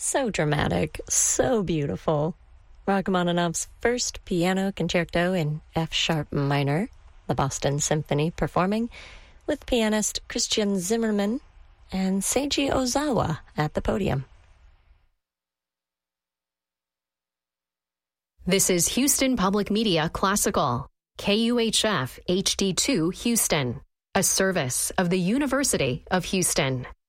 So dramatic, so beautiful. Rachmaninoff's first piano concerto in F-sharp minor, the Boston Symphony performing, with pianist Christian Zimmerman and Seiji Ozawa at the podium. This is Houston Public Media Classical, KUHF HD2 Houston, a service of the University of Houston.